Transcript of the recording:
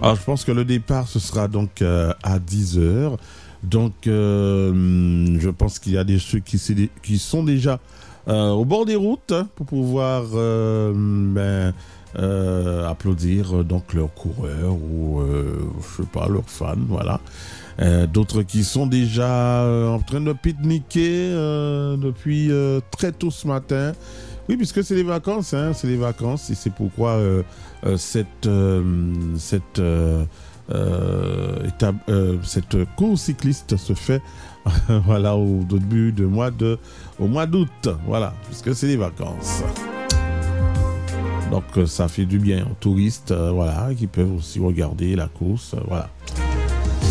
Alors, je pense que le départ, ce sera donc à 10 heures. Donc, je pense qu'il y a ceux qui sont déjà au bord des routes pour pouvoir applaudir donc leurs coureurs ou, je sais pas, leurs fans, voilà. D'autres qui sont déjà en train de pique-niquer depuis très tôt ce matin. Oui, puisque c'est les vacances, c'est les vacances, et c'est pourquoi cette course cycliste se fait voilà, au début au mois d'août, voilà, puisque c'est les vacances. Donc ça fait du bien aux touristes, voilà, qui peuvent aussi regarder la course, voilà.